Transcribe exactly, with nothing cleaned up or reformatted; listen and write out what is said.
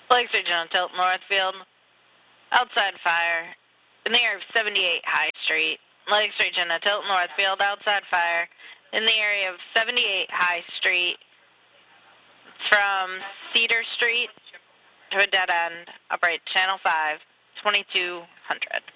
Lakes Region on Tilt Northfield. Outside fire. In the area of seventy-eight High Street. Lakes Region on Tilt Northfield. Outside fire. In the area of seventy-eight High Street. From Cedar Street to a dead end. Operate Channel five, twenty-two hundred.